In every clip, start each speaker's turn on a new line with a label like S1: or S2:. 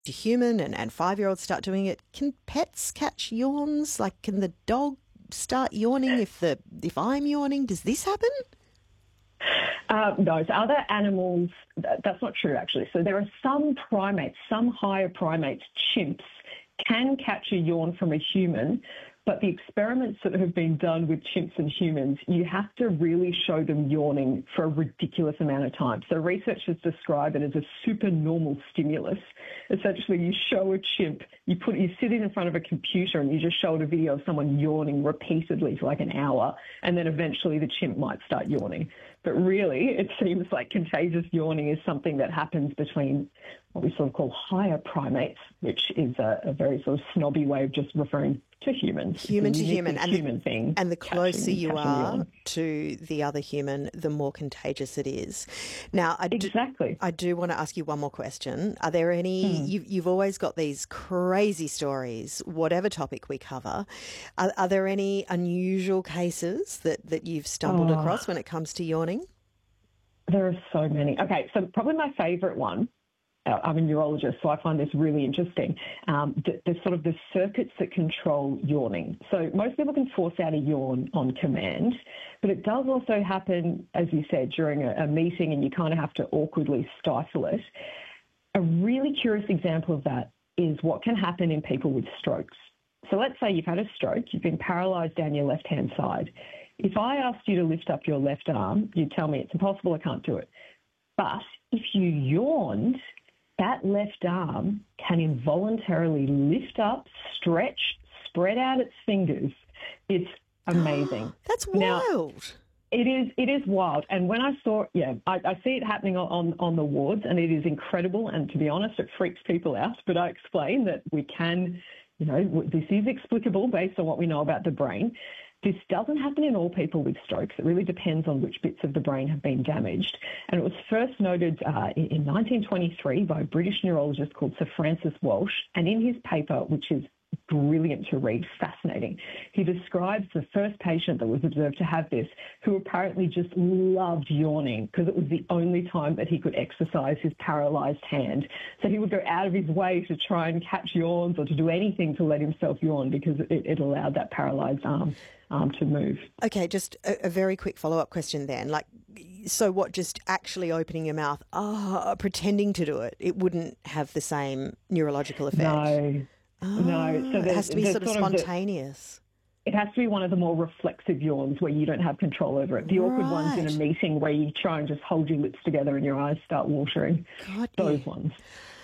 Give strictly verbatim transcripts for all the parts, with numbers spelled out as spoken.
S1: to human and, and five-year-olds start doing it. Can pets catch yawns? Like, can the dog start yawning if the if I'm yawning? Does this happen?
S2: Uh, no, so other animals, that, that's not true actually. So there are some primates, some higher primates, chimps, can catch a yawn from a human, but the experiments that have been done with chimps and humans, you have to really show them yawning for a ridiculous amount of time. So researchers describe it as a supernormal stimulus. Essentially, you show a chimp, you put, you sit in front of a computer and you just show it a video of someone yawning repeatedly for like an hour, and then eventually the chimp might start yawning. But really, it seems like contagious yawning is something that happens between what we sort of call higher primates, which is a, a very sort of snobby way of just referring to humans.
S1: Human to human. And
S2: human
S1: the,
S2: thing.
S1: And the closer
S2: catching,
S1: you
S2: catching
S1: are
S2: yawn.
S1: to the other human, the more contagious it is. Now, I do,
S2: exactly.
S1: I do want to ask you one more question. Are there any,
S2: Hmm.
S1: you've, you've always got these crazy stories, whatever topic we cover. Are, are there any unusual cases that, that you've stumbled
S2: Oh.
S1: across when it comes to yawning?
S2: There are so many. Okay, so probably my favourite one, uh, I'm a neurologist, so I find this really interesting. Um, the, the sort of the circuits that control yawning. So most people can force out a yawn on command, but it does also happen, as you said, during a, a meeting, and you kind of have to awkwardly stifle it. A really curious example of that is what can happen in people with strokes. So let's say you've had a stroke, you've been paralysed down your left-hand side. If I asked you to lift up your left arm, you'd tell me it's impossible, I can't do it. But if you yawned, that left arm can involuntarily lift up, stretch, spread out its fingers. It's amazing.
S1: That's
S2: Now,
S1: wild.
S2: It is it is wild. And when I saw, yeah, I, I see it happening on, on the wards, and it is incredible. And to be honest, it freaks people out. But I explain that we can, you know, this is explicable based on what we know about the brain. This doesn't happen in all people with strokes. It really depends on which bits of the brain have been damaged. And it was first noted uh, in nineteen twenty-three by a British neurologist called Sir Francis Walsh. And in his paper, which is brilliant to read, fascinating, he describes the first patient that was observed to have this, who apparently just loved yawning because it was the only time that he could exercise his paralysed hand. So he would go out of his way to try and catch yawns or to do anything to let himself yawn because it, it allowed that paralysed arm um, to move.
S1: Okay, just a, a very quick follow-up question then. Like, so what, just actually opening your mouth, ah, pretending to do it, it wouldn't have the same neurological effect?
S2: No.
S1: Oh,
S2: no. So
S1: it has to be sort of
S2: sort of the-
S1: spontaneous.
S2: It has to be one of the more reflexive yawns where you don't have control over it. The awkward ones in a
S1: Right.
S2: meeting where you try and just hold your lips together and your eyes start watering.
S1: God,
S2: Those
S1: yeah.
S2: ones.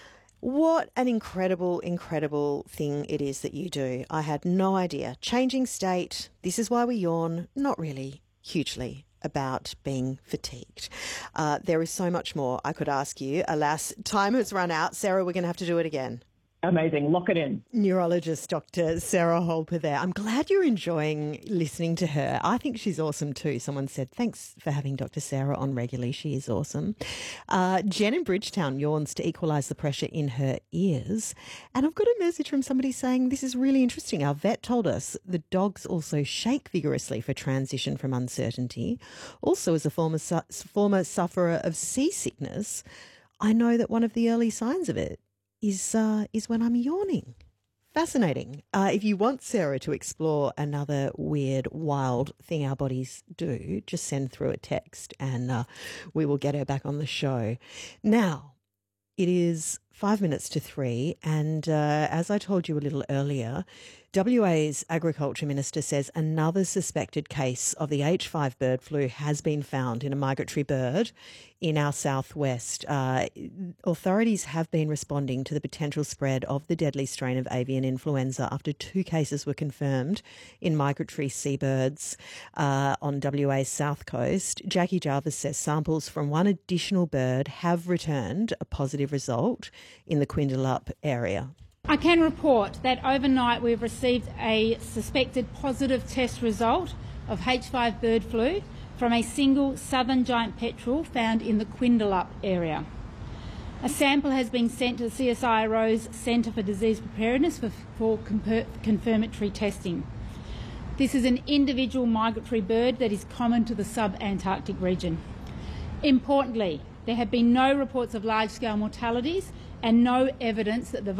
S1: What an incredible, incredible thing it is that you do. I had no idea. Changing state, this is why we yawn, not really, hugely about being fatigued. Uh, there is so much more I could ask you. Alas, time has run out. Sarah, we're going to have to do it again.
S2: Amazing. Lock it in.
S1: Neurologist Doctor Sarah Holper there. I'm glad you're enjoying listening to her. I think she's awesome too. Someone said, thanks for having Doctor Sarah on regularly. She is awesome. Uh, Jen in Bridgetown yawns to equalise the pressure in her ears. And I've got a message from somebody saying, this is really interesting. Our vet told us the dogs also shake vigorously for transition from uncertainty. Also, as a former, su- former sufferer of seasickness, I know that one of the early signs of it is uh, is when I'm yawning. Fascinating. Uh, if you want Sarah to explore another weird, wild thing our bodies do, just send through a text and uh, we will get her back on the show. Now, it is five minutes to three, and uh, as I told you a little earlier, W A's Agriculture Minister says another suspected case of the H five bird flu has been found in a migratory bird in our southwest. Uh, authorities have been responding to the potential spread of the deadly strain of avian influenza after two cases were confirmed in migratory seabirds uh, on W A's south coast. Jackie Jarvis says samples from one additional bird have returned a positive result in the Quindalup area.
S3: I can report that overnight we've received a suspected positive test result of H five bird flu from a single southern giant petrel found in the Quindalup area. A sample has been sent to the C S I R O's Centre for Disease Preparedness for, for confirmatory testing. This is an individual migratory bird that is common to the sub-Antarctic region. Importantly, there have been no reports of large-scale mortalities and no evidence that the